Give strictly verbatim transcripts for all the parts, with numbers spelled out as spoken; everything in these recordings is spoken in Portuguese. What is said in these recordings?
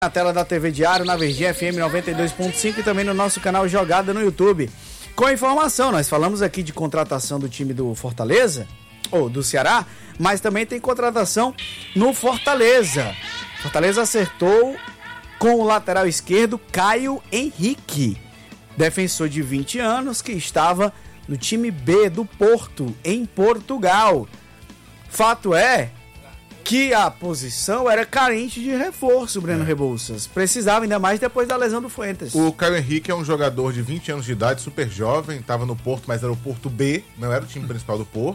Na tela da T V Diário, na Verdinha F M noventa e dois ponto cinco e também no nosso canal Jogada no YouTube. Com informação, nós falamos aqui de contratação do time do Fortaleza, ou do Ceará, mas também tem contratação no Fortaleza. Fortaleza acertou com o lateral esquerdo Caio Henrique, defensor de vinte anos que estava no time B do Porto, em Portugal. Fato é que a posição era carente de reforço, Breno é. Rebouças. Precisava ainda mais depois da lesão do Fuentes. O Caio Henrique é um jogador de vinte anos de idade, super jovem, estava no Porto, mas era o Porto B, não era o time principal do Porto,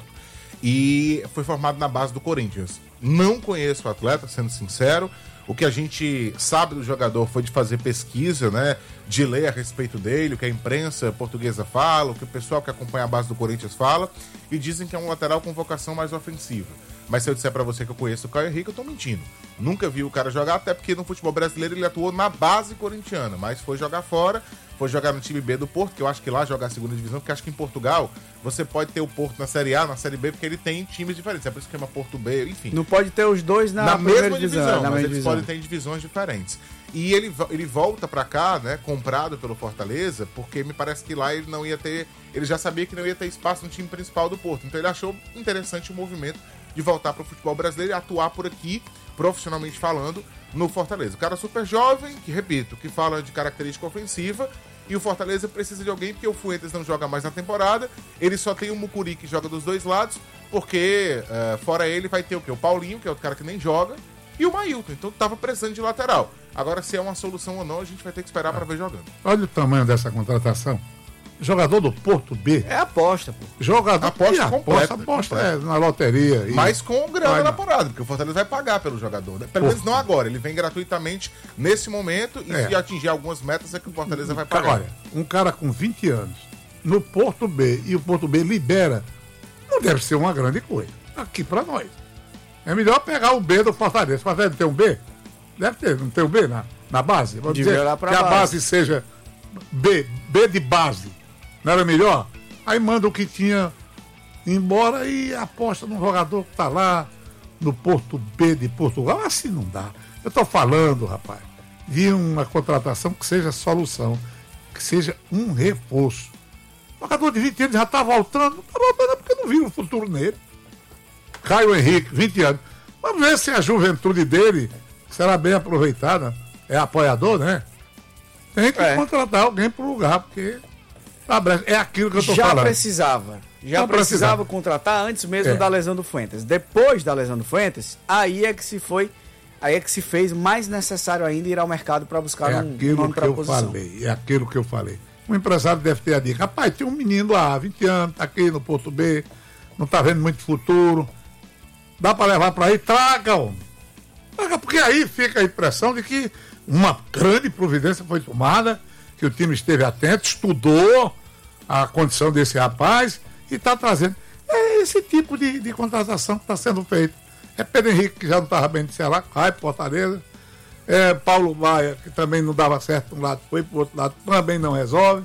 e foi formado na base do Corinthians. Não conheço o atleta, sendo sincero. O que a gente sabe do jogador foi de fazer pesquisa, né, de ler a respeito dele, o que a imprensa portuguesa fala, o que o pessoal que acompanha a base do Corinthians fala, e dizem que é um lateral com vocação mais ofensiva. Mas se eu disser pra você que eu conheço o Caio Henrique, eu tô mentindo. Nunca vi o cara jogar, até porque no futebol brasileiro ele atuou na base corintiana, mas foi jogar fora, foi jogar no time B do Porto, que eu acho que lá jogar a segunda divisão, porque acho que em Portugal você pode ter o Porto na Série A, na Série B, porque ele tem times diferentes, é por isso que chama Porto B, enfim. Não pode ter os dois na, na mesma divisão, divisão na mas eles divisão. podem ter divisões diferentes. E ele, ele volta pra cá, né, comprado pelo Fortaleza, porque me parece que lá ele não ia ter, ele já sabia que não ia ter espaço no time principal do Porto, então ele achou interessante o movimento de voltar para o futebol brasileiro e atuar por aqui, profissionalmente falando, no Fortaleza. O cara super jovem, que, repito, que fala de característica ofensiva, e o Fortaleza precisa de alguém, porque o Fuentes não joga mais na temporada, ele só tem o Mucuri, que joga dos dois lados, porque uh, fora ele vai ter o quê? O Paulinho, que é outro cara que nem joga, e o Mailton, então tava precisando de lateral. Agora, se é uma solução ou não, a gente vai ter que esperar ah. para ver jogando. Olha o tamanho dessa contratação. Jogador do Porto B. É aposta, pô. Jogador aposta completa. Aposta, aposta é, na loteria. Mas com grana na parada, porque o Fortaleza vai pagar pelo jogador. Né? Pelo Porto. menos não agora. Ele vem gratuitamente nesse momento e é. se atingir algumas metas é que o Fortaleza vai pagar. Olha, um cara com vinte anos no Porto B e o Porto B libera, não deve ser uma grande coisa. Aqui pra nós. É melhor pegar o B do Fortaleza. O Fortaleza tem um B? Deve ter, não tem um B na, na base? Vamos dizer que base. a base seja B, B de base. Não era melhor? Aí manda o que tinha embora e aposta num jogador que tá lá no Porto B de Portugal. Assim não dá. Eu tô falando, rapaz, de uma contratação que seja solução, que seja um reforço. O jogador de vinte anos já tá voltando, não tá voltando porque não viu o futuro nele. Caio Henrique, vinte anos. Vamos ver se a juventude dele será bem aproveitada. É apoiador, né? Tem que é. contratar alguém pro lugar, porque é aquilo que eu tô já falando. Precisava. Já Já precisava. precisava contratar antes mesmo É. da lesão do Fuentes. Depois da lesão do Fuentes, aí é que se foi, aí é que se fez mais necessário ainda ir ao mercado para buscar É um aquilo nome que para a eu posição. falei, é aquilo que eu falei. O empresário deve ter a dica. Rapaz, tem um menino lá, vinte anos, tá aqui no Porto B, não tá vendo muito futuro. Dá para levar para aí, traga, homem. Traga, porque aí fica a impressão de que uma grande providência foi tomada, que o time esteve atento, estudou a condição desse rapaz e está trazendo. É esse tipo de, de contratação que está sendo feito. É Pedro Henrique, que já não estava bem de Ceará, cai para Fortaleza. É Paulo Maia, que também não dava certo de um lado, foi para o outro lado, também não resolve.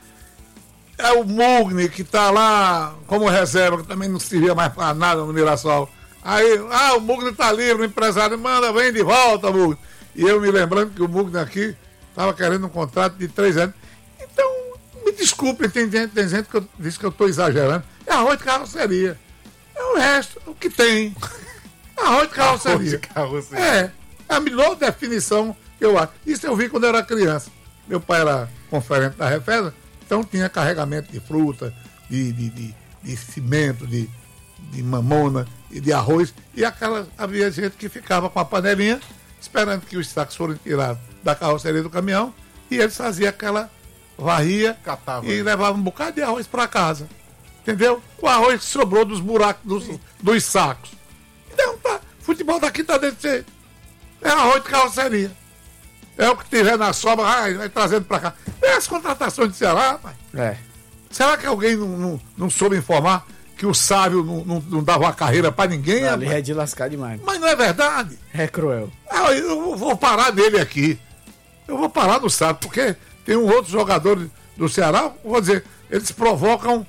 É o Mugni, que está lá como reserva, que também não servia mais para nada no Mirassol. Aí, ah, o Mugni está livre, o empresário manda, vem de volta, Mugni. E eu me lembrando que o Mugni aqui estava querendo um contrato de três anos. Então, me desculpe, tem gente, tem gente que eu, diz que eu estou exagerando. É arroz de carroceria. É o resto, o que tem. É arroz de carroceria. Arroz de carroceria. É, é a melhor definição que eu acho. Isso eu vi quando eu era criança. Meu pai era conferente da Refesa, então tinha carregamento de fruta, de, de, de, de cimento, de, de mamona e de arroz. E aquela, havia gente que ficava com a panelinha esperando que os sacos fossem tirados da carroceria do caminhão e eles faziam aquela varria Catava. e levavam um bocado de arroz para casa. Entendeu? O arroz que sobrou dos buracos dos, dos sacos. Então, tá, futebol daqui tá dentro de ser. É arroz de carroceria. É o que tiver na sobra, ah, vai trazendo para cá. É as contratações de Ceará, rapaz. É. Será que alguém não, não, não soube informar que o Sávio não, não, não dava uma carreira para ninguém? Não, ali rapaz? é de lascar demais. Mas não é verdade. É cruel. Ah, eu vou parar nele aqui. Eu vou parar no Sávio, porque tem um outro jogador do Ceará, vou dizer, eles provocam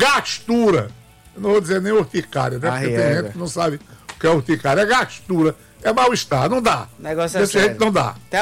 gastura. Eu não vou dizer nem urticária, né? Porque tem gente que não sabe o que é urticária. É gastura. É mal-estar, não dá. O negócio é Desse sério. jeito não dá.